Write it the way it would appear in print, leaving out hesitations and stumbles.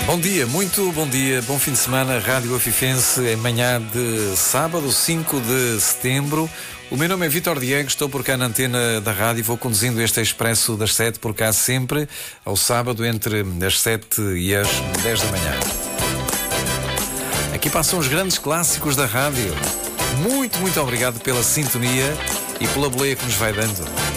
Bom dia, muito bom dia, bom fim de semana, Rádio Afifense, em manhã de sábado, 5 de setembro. O meu nome é Vítor Diego, estou por cá na antena da rádio, vou conduzindo este Expresso das 7 por cá sempre, ao sábado entre as 7 e as 10 da manhã. Aqui passam os grandes clássicos da rádio. Muito obrigado pela sintonia e pela boleia que nos vai dando.